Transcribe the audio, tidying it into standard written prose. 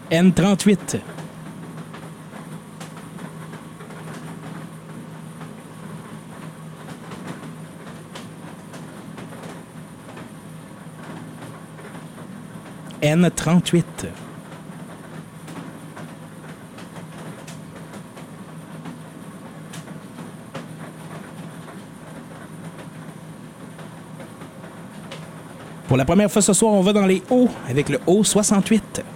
N38. N38. Pour la première fois ce soir, on va dans les hauts avec le O68.